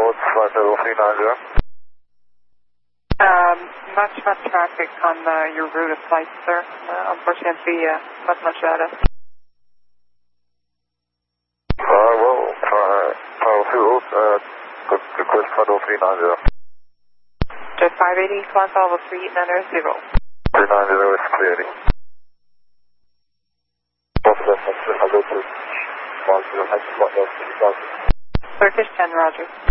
what's flight level 390? Not much traffic on your route of flight, sir. Unfortunately, not much data. Well, final fuel, request flight level 390. Jet 580, climb level 390. 390 is cleared. Turkish 10, roger.